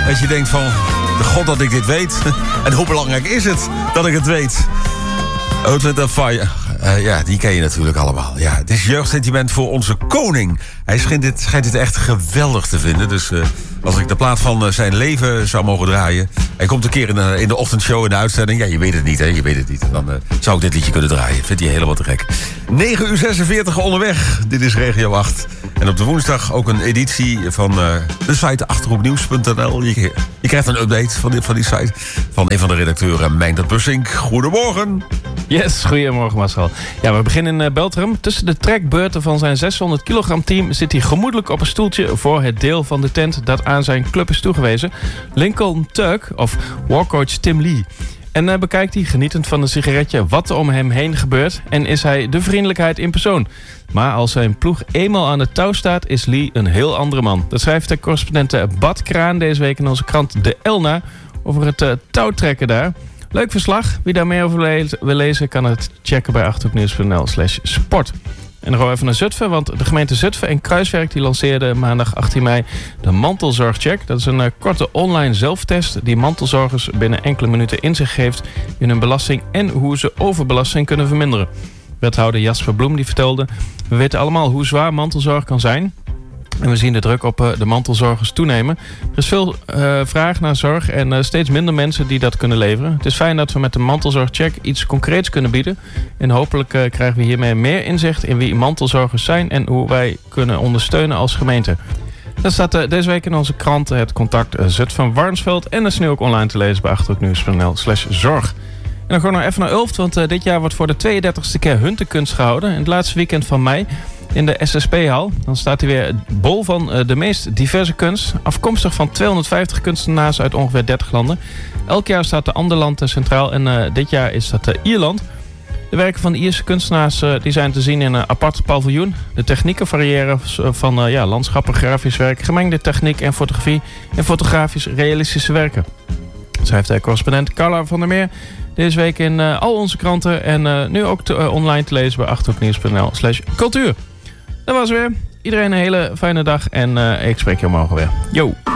Dat je denkt van, de god dat ik dit weet. En hoe belangrijk is het dat ik het weet? Earth, Wind & Fire. Ja, die ken je natuurlijk allemaal. Ja, het is jeugdsentiment voor onze koning. Hij schijnt dit echt geweldig te vinden. Dus als ik de plaat van zijn leven zou mogen draaien... Hij komt een keer in de ochtendshow in de uitzending. Ja, je weet het niet, hè? Je weet het niet. En dan zou ik dit liedje kunnen draaien. Vindt hij helemaal te gek. 9:46 onderweg. Dit is Regio 8. En op de woensdag ook een editie van de site achterhoeknieuws.nl. Je krijgt een update van die site. Van een van de redacteuren, Meindert Bussink. Goedemorgen. Yes, goedemorgen Marcel. Ja, we beginnen in Beltrum. Tussen de trekbeurten van zijn 600 kilogram team... zit hij gemoedelijk op een stoeltje voor het deel van de tent... dat aan zijn club is toegewezen. Lincoln Turk, of warcoach Tim Lee. En bekijkt hij, genietend van een sigaretje... wat er om hem heen gebeurt... en is hij de vriendelijkheid in persoon. Maar als zijn ploeg eenmaal aan het touw staat... is Lee een heel andere man. Dat schrijft de correspondent Bad Kraan deze week in onze krant De Elna... over het touwtrekken daar... Leuk verslag. Wie daar meer over wil lezen... kan het checken bij achterhoeknieuws.nl/sport. En dan gaan we even naar Zutphen. Want de gemeente Zutphen en Kruiswerk... die lanceerden maandag 18 mei de mantelzorgcheck. Dat is een korte online zelftest... die mantelzorgers binnen enkele minuten inzicht geeft... in hun belasting en hoe ze overbelasting kunnen verminderen. Wethouder Jasper Bloem die vertelde... we weten allemaal hoe zwaar mantelzorg kan zijn... En we zien de druk op de mantelzorgers toenemen. Er is veel vraag naar zorg en steeds minder mensen die dat kunnen leveren. Het is fijn dat we met de mantelzorgcheck iets concreets kunnen bieden. En hopelijk krijgen we hiermee meer inzicht in wie mantelzorgers zijn... en hoe wij kunnen ondersteunen als gemeente. Dat staat deze week in onze kranten het contact Zutphen-Warnsveld... en dat is nu ook online te lezen bij achterhoeknieuws.nl/zorg. En dan gaan we nog even naar Ulft, want dit jaar wordt voor de 32e keer Huntenkunst gehouden. In het laatste weekend van mei in de SSP-hal. Dan staat hij weer bol van de meest diverse kunst. Afkomstig van 250 kunstenaars uit ongeveer 30 landen. Elk jaar staat de ander land centraal en dit jaar is dat Ierland. De werken van de Ierse kunstenaars die zijn te zien in een apart paviljoen. De technieken variëren van landschappen, grafisch werk, gemengde techniek en fotografie en fotografisch realistische werken. Schrijft de correspondent Carla van der Meer deze week in al onze kranten en nu ook online te lezen bij achterhoeknieuws.nl/cultuur. Dat was weer. Iedereen een hele fijne dag en ik spreek je morgen weer. Yo!